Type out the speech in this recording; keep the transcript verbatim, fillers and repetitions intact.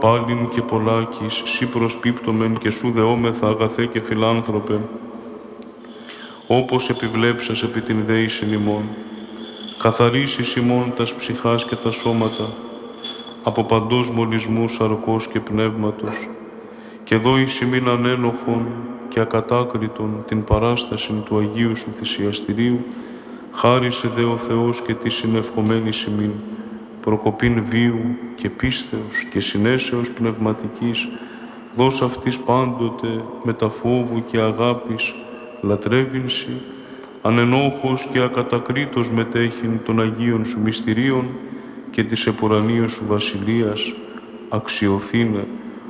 πάλιν και πολλάκις, σύ προσπίπτομεν και σου δεόμεθα αγαθέ και φιλάνθρωπε, όπως επιβλέψας επί την δέησιν ημών, καθαρίσεις ημών τας ψυχάς και τα σώματα, από παντός μολυσμού σαρκός και πνεύματος, και δώεις ημίν ανένοχον και ακατάκριτον την παράσταση του Αγίου Σου θυσιαστηρίου, χάρισε δε ο Θεός και τη συνευχομένη ημίν, προκοπήν βίου και πίστεως και συνέσεως πνευματικής, δώσ' αυτής πάντοτε με τα φόβου και αγάπης λατρεύεινση, ανενόχος και ακατακρίτως μετέχειν των Αγίων Σου μυστηρίων και της επουρανίου Σου βασιλείας, αξιοθήνε